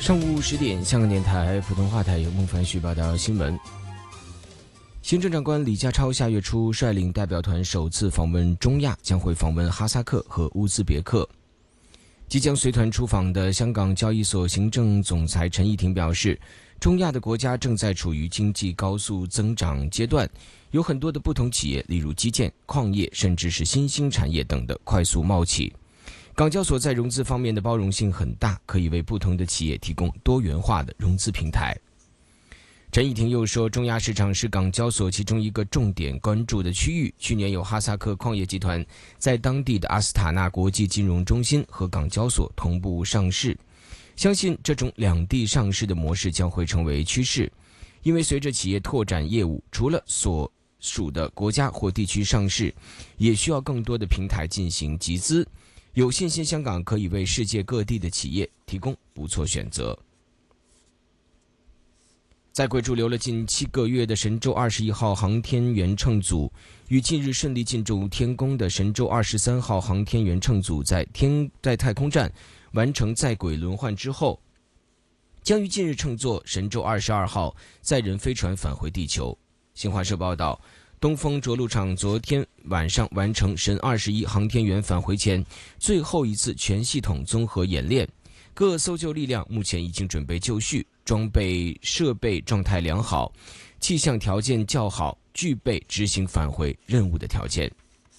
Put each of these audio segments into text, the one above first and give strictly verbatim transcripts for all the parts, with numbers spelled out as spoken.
上午十点，香港电台普通话台由孟凡旭报道新闻。行政长官李家超下月初率领代表团首次访问中亚，将会访问哈萨克和乌兹别克。即将随团出访的香港交易所行政总裁陈义婷表示，中亚的国家正在处于经济高速增长阶段，有很多的不同企业，例如基建、矿业，甚至是新兴产业等的快速冒起。港交所在融资方面的包容性很大，可以为不同的企业提供多元化的融资平台。陈义婷又说，中亚市场是港交所其中一个重点关注的区域。去年有哈萨克矿业集团在当地的阿斯塔纳国际金融中心和港交所同步上市，相信这种两地上市的模式将会成为趋势。因为随着企业拓展业务，除了所属的国家或地区上市，也需要更多的平台进行集资。有信心香港可以为世界各地的企业提供不错选择。在贵驻留了近七个月的神舟二十一号航天员乘组，于近日顺利进入天宫的神舟二十三号航天员乘组在天在太空站完成在轨轮换之后，将于近日乘坐神舟二十二号载人飞船返回地球。新华社报道，东风着陆场昨天晚上完成神二十一航天员返回前最后一次全系统综合演练，各搜救力量目前已经准备就绪，装备设备状态良好，气象条件较好，具备执行返回任务的条件。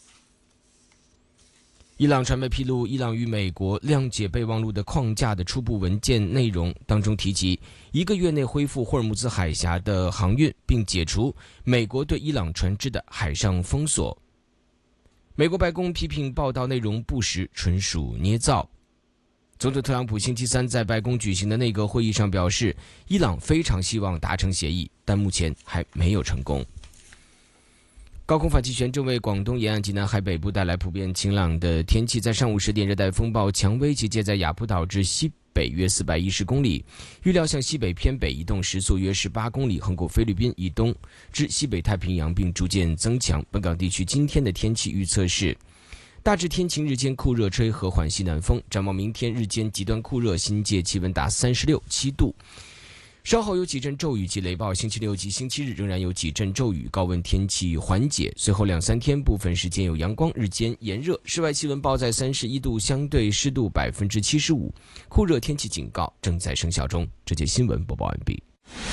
伊朗传媒披露，伊朗与美国谅解备忘录的框架的初步文件内容当中提及，一个月内恢复霍尔木兹海峡的航运，并解除美国对伊朗船只的海上封锁。美国白宫批评报道内容不实，纯属捏造。总统特朗普星期三在白宫举行的内阁会议上表示，伊朗非常希望达成协议，但目前还没有成功。高空反气旋正为广东沿岸及南海北部带来普遍晴朗的天气。在上午十点，热带风暴蔷薇集结在雅浦岛至西北约四百一十公里，预料向西北偏北移动，时速约十八公里，横过菲律宾以东至西北太平洋，并逐渐增强。本港地区今天的天气预测是大致天晴，日间酷热，吹和缓西南风。展望明天日间极端酷热，新界气温达三十六七度。稍后有几阵骤雨及雷暴，星期六及星期日仍然有几阵骤雨，高温天气缓解。随后两三天部分时间有阳光，日间炎热，室外气温报在三十一度，相对湿度百分之七十五，酷热天气警告正在生效中。这节新闻播报完毕。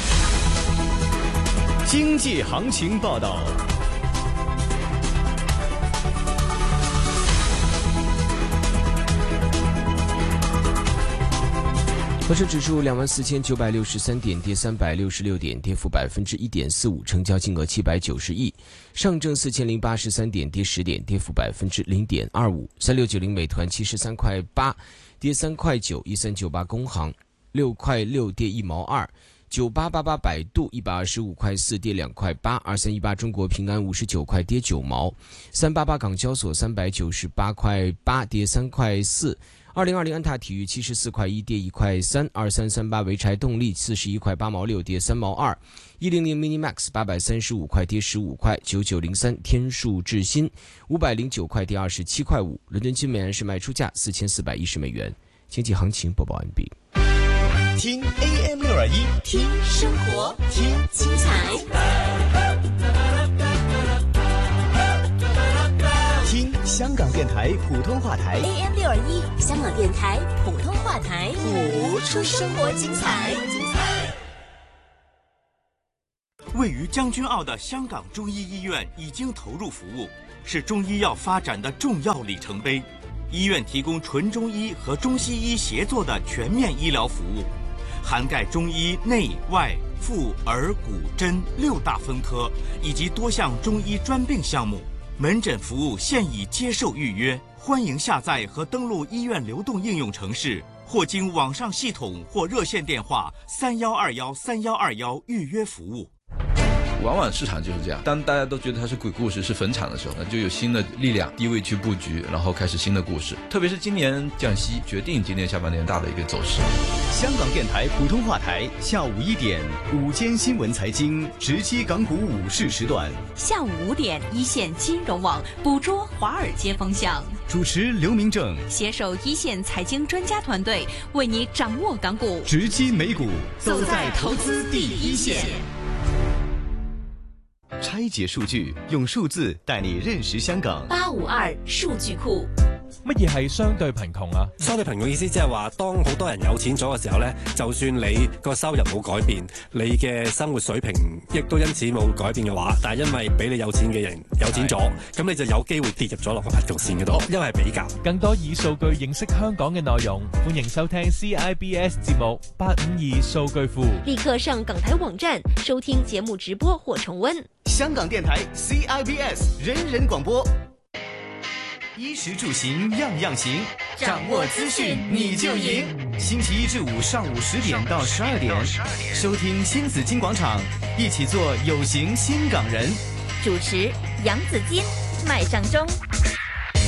经济行情报道。 恒生指数两万四千九百六十三点，跌三百六十六点，跌幅百分之一点四五，成交金额七百九十亿。上证四千零八十三点，跌十点，跌幅百分之零点二五。三六九零美团七十三块八，跌三块九。一三九八工行六块六，跌一毛二。九八八八百度一百二十五块四，跌两块八。二三一八中国平安五十九块，跌九毛。三八八港交所三百九十八块八，跌三块四。二零二零安踏体育七十四块一，跌一块三。二三三八潍柴动力四十一块八毛六，跌三毛二。一零零 Minimax 八百三十五块，跌十五块。九九零三天数智新五百零九块，跌二十七块五。伦敦金美元是卖出价四千四百一十美元。经济行情播报完毕。 听 A M 六二一， 听生活，听精彩， 听香港电台普通话台 A M 六二一，香港电台普通话台， 谱出生活精彩。 位于将军澳的香港中医医院已经投入服务，是中医药发展的重要里程碑。医院提供纯中医和中西医协作的全面医疗服务，涵盖中医内外妇儿骨针六大分科以及多项中医专病项目。门诊服务现已接受预约，欢迎下载和登录医院流动应用程式，或经网上系统或热线电话三幺二幺三幺二幺预约服务。 往往市场就是这样，当大家都觉得它是鬼故事，是坟场的时候，那就有新的力量低位去布局，然后开始新的故事。特别是今年降息，决定今年下半年大的一个走势。 香港电台普通话台下午一点午间新闻财经直击港股午市时段， 下午五点一线金融网捕捉华尔街风向。 主持刘明正， 携手一线财经专家团队，为你掌握港股， 直击美股， 走在投资第一线。 拆解數據，用數字帶你認識香港。 八五二數據庫。 乜嘢係相對貧窮啊？ 相對貧窮意思即係話，當好多人有錢咗嘅時候呢，就算你個收入冇改變，你嘅生活水平亦都因此冇改變嘅話，但係因為比你有錢嘅人有錢咗，咁你就有機會跌入咗落個貧窮線嗰度，因為係比較。 更多以數據認識香港嘅內容，歡迎收聽 C I B S 節目八五二數據庫。 立刻上港台網站收聽節目直播或重溫。 香港電台 C I B S 人人廣播。衣食住行樣樣行，掌握資訊你就贏。星期一至五上午十點到十二點，收聽新紫荊廣場，一起做有型新港人。 主持楊子矜、麥尚中。